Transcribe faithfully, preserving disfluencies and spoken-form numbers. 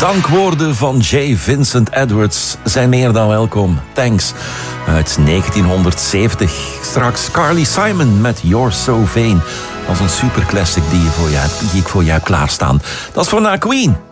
Dankwoorden van J. Vincent Edwards zijn meer dan welkom. Thanks. Uit negentienhonderdzeventig. Straks Carly Simon met You're So Vain. Dat is een superclassic die, je voor je hebt, die ik voor je heb klaarstaan. Dat is voor na Queen.